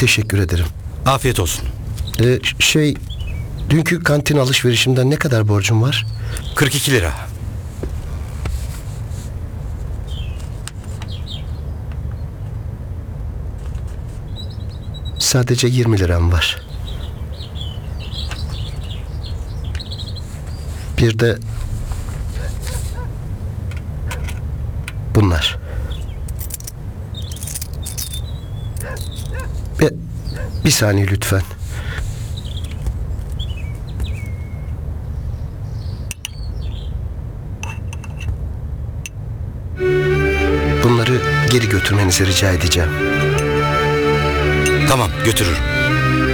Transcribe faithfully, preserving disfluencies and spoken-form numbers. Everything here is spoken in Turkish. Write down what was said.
Teşekkür ederim. Afiyet olsun. Ee, şey, dünkü kantin alışverişimden ne kadar borcum var? kırk iki lira. Sadece yirmi liram var. Bir de bunlar. Bir, bir saniye lütfen. Bunları geri götürmenizi rica edeceğim. Tamam, götürürüm.